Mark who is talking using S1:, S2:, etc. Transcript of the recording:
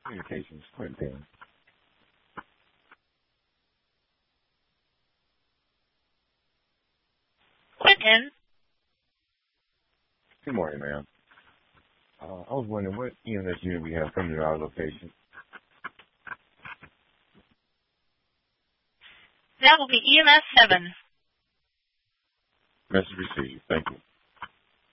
S1: Communications, Clinton.
S2: Quentin?
S1: Good morning, ma'am. I was wondering what EMS unit we have coming to our location.
S2: That will be EMS 7.
S1: Message received. Thank you.